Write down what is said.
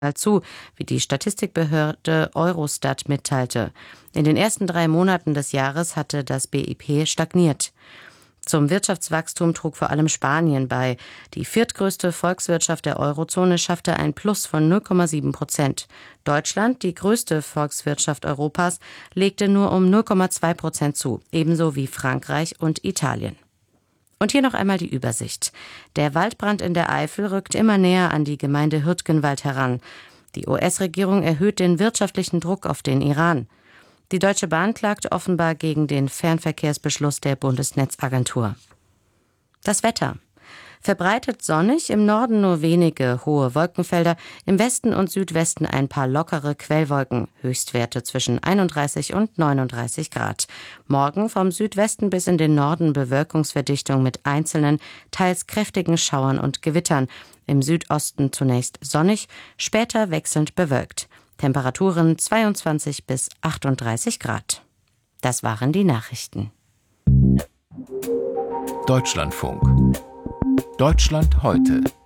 zu, wie die Statistikbehörde Eurostat mitteilte. In den ersten 3 Monaten des Jahres hatte das BIP stagniert. Zum Wirtschaftswachstum trug vor allem Spanien bei. Die viertgrößte Volkswirtschaft der Eurozone schaffte ein Plus von 0,7%. Deutschland, die größte Volkswirtschaft Europas, legte nur um 0,2% zu, ebenso wie Frankreich und Italien. Und hier noch einmal die Übersicht. Der Waldbrand in der Eifel rückt immer näher an die Gemeinde Hürtgenwald heran. Die US-Regierung erhöht den wirtschaftlichen Druck auf den Iran. Die Deutsche Bahn klagt offenbar gegen den Fernverkehrsbeschluss der Bundesnetzagentur. Das Wetter. Verbreitet sonnig, im Norden nur wenige hohe Wolkenfelder, im Westen und Südwesten ein paar lockere Quellwolken, Höchstwerte zwischen 31 und 39 Grad. Morgen vom Südwesten bis in den Norden Bewölkungsverdichtung mit einzelnen, teils kräftigen Schauern und Gewittern. Im Südosten zunächst sonnig, später wechselnd bewölkt. Temperaturen 22 bis 38 Grad. Das waren die Nachrichten. Deutschlandfunk. Deutschland heute.